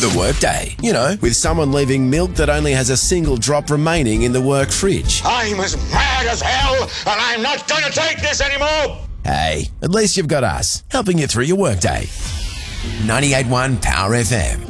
The workday. You know, with someone leaving milk that only has a single drop remaining in the work fridge. I'm as mad as hell, and I'm not going to take this anymore. Hey, at least you've got us, helping you through your workday. 98.1 Power FM.